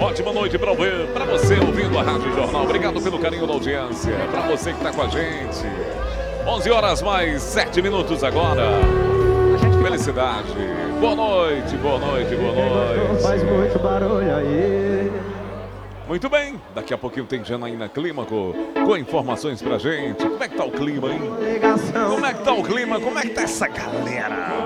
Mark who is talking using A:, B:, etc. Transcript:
A: Ótima noite para você ouvindo a Rádio Jornal. Obrigado pelo carinho da audiência. Para você que está com a gente. 11 horas mais 7 minutos agora. Felicidade. Boa noite, boa noite, boa noite.
B: Faz muito barulho aí.
A: Muito bem, daqui a pouquinho tem Janaína Clímaco com informações pra gente. Como é que tá o clima, hein? Como é que tá o clima? Como é que tá essa galera?